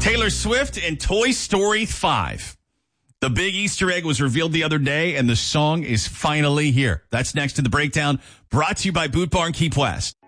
Taylor Swift and Toy Story 5. The big Easter egg was revealed the other day, and the song is finally here. That's next to the breakdown, brought to you by Boot Barn Keep West.